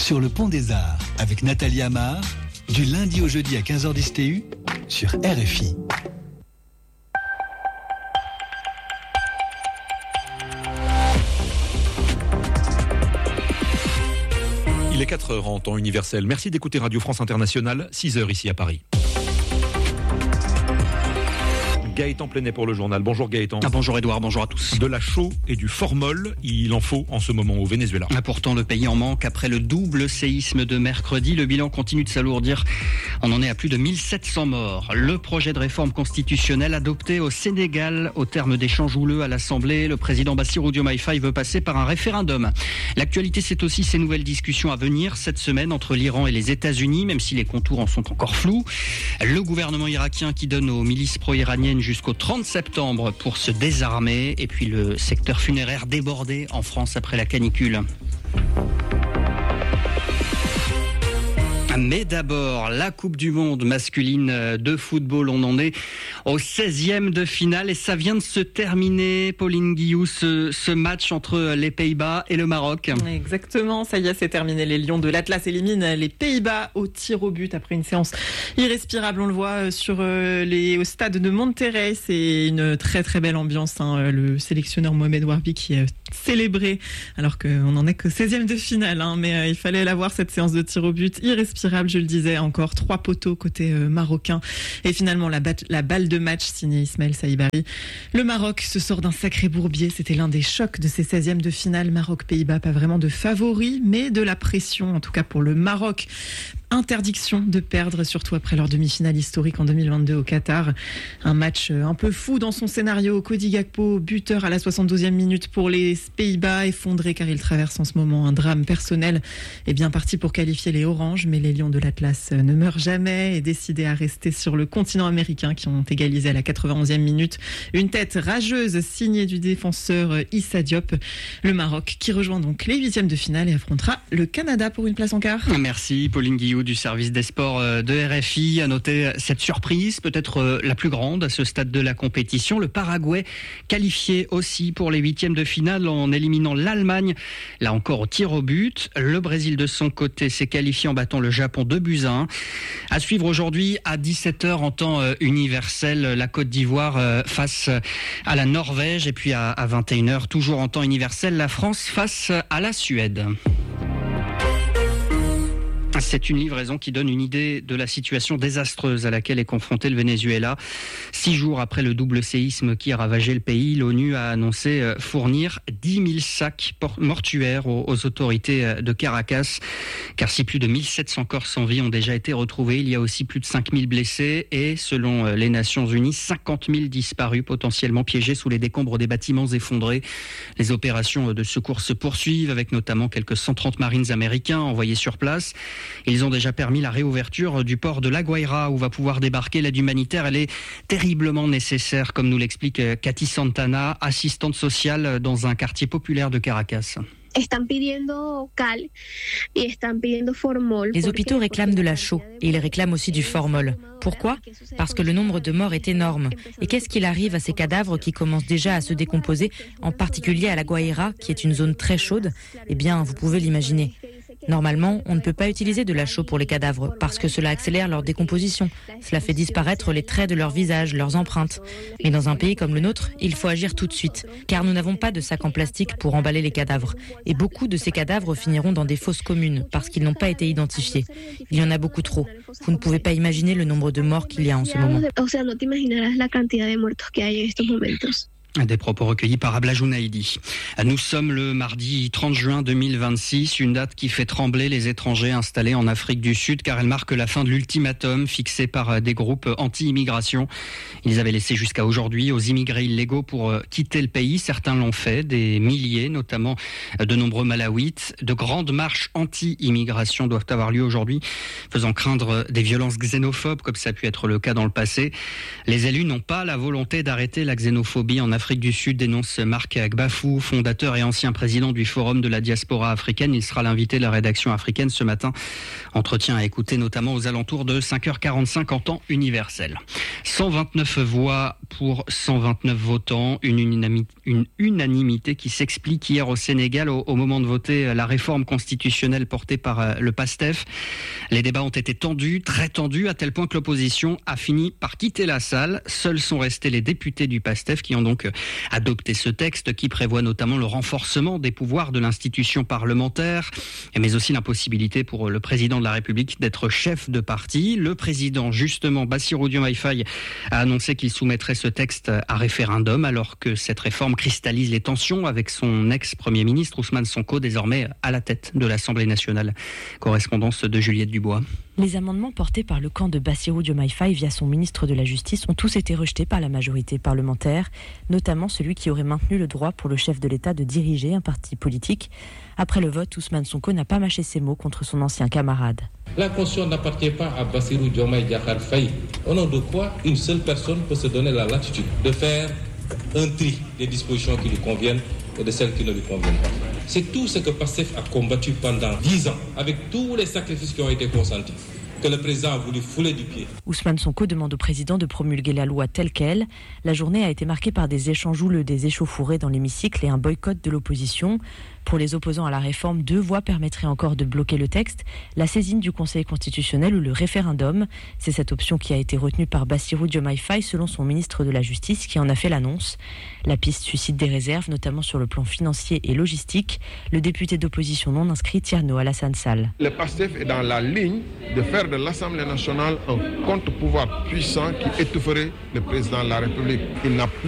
Sur le pont des Arts, avec Nathalie Amar, du lundi au jeudi à 15h10 TU, sur RFI. Il est 4h en temps universel. Merci d'écouter Radio France Internationale, 6h ici à Paris. Gaëtan Plenet pour le journal. Bonjour Gaëtan. Bonjour Edouard, bonjour à tous. De la chaux et du formol, il en faut en ce moment au Venezuela. Pourtant, le pays en manque après le double séisme de mercredi. Le bilan continue de s'alourdir. On en est à plus de 1700 morts. Le projet de réforme constitutionnelle adopté au Sénégal au terme d'échanges houleux à l'Assemblée. Le président Bassirou Diomaye Faye veut passer par un référendum. L'actualité, c'est aussi ces nouvelles discussions à venir cette semaine entre l'Iran et les États-Unis, même si les contours en sont encore flous. Le gouvernement irakien qui donne aux milices pro-iraniennes jusqu'au 30 septembre pour se désarmer. Et puis le secteur funéraire débordé en France après la canicule. Mais d'abord, la Coupe du Monde masculine de football. On en est au 16e de finale et ça vient de se terminer, Pauline Guillou, ce match entre les Pays-Bas et le Maroc. Exactement, ça y est, c'est terminé. Les Lions de l'Atlas éliminent les Pays-Bas au tir au but après une séance irrespirable. On le voit au stade de Monterrey. C'est une très très belle ambiance. Le sélectionneur Mohamed Warbi qui est célébré alors qu'on n'en est que 16e de finale. Mais il fallait la voir, cette séance de tir au but irrespirable. Je le disais, encore 3 poteaux côté marocain. Et finalement, la balle de match signée Ismaël Saïbari. Le Maroc se sort d'un sacré bourbier. C'était l'un des chocs de ces 16e de finale. Maroc-Pays-Bas, pas vraiment de favoris, mais de la pression, en tout cas pour le Maroc. Interdiction de perdre, surtout après leur demi-finale historique en 2022 au Qatar. Un match un peu fou dans son scénario. Cody Gakpo, buteur à la 72e minute pour les Pays-Bas, effondré car il traverse en ce moment un drame personnel. Et bien parti pour qualifier les Oranges, mais les Lions de l'Atlas ne meurent jamais et décidés à rester sur le continent américain qui ont égalisé à la 91e minute. Une tête rageuse signée du défenseur Issa Diop. Le Maroc qui rejoint donc les 8e de finale et affrontera le Canada pour une place en quart. Merci Pauline Guillou du service des sports de RFI. À noter cette surprise, peut-être la plus grande à ce stade de la compétition. Le Paraguay qualifié aussi pour les 8e de finale en éliminant l'Allemagne, là encore au tir au but. Le Brésil de son côté s'est qualifié en battant le Japon 2-1. À suivre aujourd'hui à 17h en temps universel, la Côte d'Ivoire face à la Norvège. Et puis à 21h, toujours en temps universel, la France face à la Suède. C'est une livraison qui donne une idée de la situation désastreuse à laquelle est confronté le Venezuela. 6 jours après le double séisme qui a ravagé le pays, l'ONU a annoncé fournir 10 000 sacs mortuaires aux autorités de Caracas. Car si plus de 1700 corps sans vie ont déjà été retrouvés, il y a aussi plus de 5 000 blessés et, selon les Nations Unies, 50 000 disparus potentiellement piégés sous les décombres des bâtiments effondrés. Les opérations de secours se poursuivent avec notamment quelques 130 marines américains envoyés sur place. Ils ont déjà permis la réouverture du port de La Guaira où va pouvoir débarquer l'aide humanitaire. Elle est terriblement nécessaire, comme nous l'explique Cathy Santana, assistante sociale dans un quartier populaire de Caracas. Les hôpitaux réclament de la chaux et ils réclament aussi du formol. Pourquoi ? Parce que le nombre de morts est énorme. Et qu'est-ce qu'il arrive à ces cadavres qui commencent déjà à se décomposer, en particulier à La Guaira, qui est une zone très chaude ? Eh bien, vous pouvez l'imaginer. Normalement, on ne peut pas utiliser de la chaux pour les cadavres parce que cela accélère leur décomposition. Cela fait disparaître les traits de leur visage, leurs empreintes. Mais dans un pays comme le nôtre, il faut agir tout de suite, car nous n'avons pas de sacs en plastique pour emballer les cadavres. Et beaucoup de ces cadavres finiront dans des fosses communes parce qu'ils n'ont pas été identifiés. Il y en a beaucoup trop. Vous ne pouvez pas imaginer le nombre de morts qu'il y a en ce moment. Des propos recueillis par Abla Jounaïdi. Nous sommes le mardi 30 juin 2026, une date qui fait trembler les étrangers installés en Afrique du Sud car elle marque la fin de l'ultimatum fixé par des groupes anti-immigration. Ils avaient laissé jusqu'à aujourd'hui aux immigrés illégaux pour quitter le pays. Certains l'ont fait, des milliers, notamment de nombreux Malawites. De grandes marches anti-immigration doivent avoir lieu aujourd'hui, faisant craindre des violences xénophobes comme ça a pu être le cas dans le passé. Les élus n'ont pas la volonté d'arrêter la xénophobie en Afrique d'Afrique du Sud, dénonce Marc Gbafou, fondateur et ancien président du Forum de la diaspora africaine. Il sera l'invité de la rédaction africaine ce matin. Entretien à écouter notamment aux alentours de 5h45 en temps universel. 129 voix pour 129 votants, une unanimité qui s'explique hier au Sénégal au moment de voter la réforme constitutionnelle portée par le PASTEF. Les débats ont été tendus, très tendus, à tel point que l'opposition a fini par quitter la salle. Seuls sont restés les députés du PASTEF qui ont donc adopté ce texte qui prévoit notamment le renforcement des pouvoirs de l'institution parlementaire, mais aussi l'impossibilité pour le président de la République d'être chef de parti. Le président, justement, Bassirou Diomaye Faye, a annoncé qu'il soumettrait ce texte à référendum alors que cette réforme cristallise les tensions avec son ex-premier ministre Ousmane Sonko, désormais à la tête de l'Assemblée nationale. Correspondance de Juliette Dubois. Les amendements portés par le camp de Bassirou Diomaye Faye via son ministre de la Justice ont tous été rejetés par la majorité parlementaire, notamment celui qui aurait maintenu le droit pour le chef de l'État de diriger un parti politique. Après le vote, Ousmane Sonko n'a pas mâché ses mots contre son ancien camarade. La Constitution n'appartient pas à Bassirou Diomaye Diakhar Faye. Au nom de quoi une seule personne peut se donner la latitude de faire un tri des dispositions qui lui conviennent et de celles qui ne lui conviennent pas. C'est tout ce que PASTEF a combattu pendant 10 ans, avec tous les sacrifices qui ont été consentis, que le président a voulu fouler du pied. Ousmane Sonko demande au président de promulguer la loi telle qu'elle. La journée a été marquée par des échanges houleux, des échauffourées dans l'hémicycle et un boycott de l'opposition. Pour les opposants à la réforme, 2 voies permettraient encore de bloquer le texte, la saisine du Conseil constitutionnel ou le référendum. C'est cette option qui a été retenue par Bassirou Diomaye Faye selon son ministre de la Justice qui en a fait l'annonce. La piste suscite des réserves, notamment sur le plan financier et logistique. Le député d'opposition non inscrit Tierno Alassane Sall. Le PASTEF est dans la ligne de faire de l'Assemblée nationale un contre-pouvoir puissant qui étoufferait le président de la République. Il n'a